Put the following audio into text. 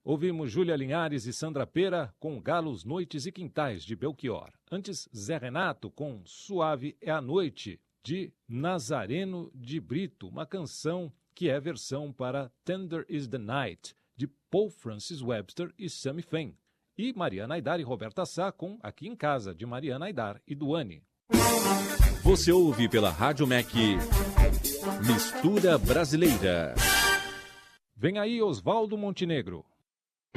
Ouvimos Júlia Linhares e Sandra Pera com Galos, Noites e Quintais, de Belchior. Antes, Zé Renato com Suave é a Noite, de Nazareno de Brito, uma canção que é versão para Tender is the Night, de Paul Francis Webster e Sammy Fain. E Mariana Aidar e Roberta Sá com Aqui em Casa, de Mariana Aidar e Duane. Você ouve pela Rádio MEC Mistura Brasileira. Vem aí Oswaldo Montenegro.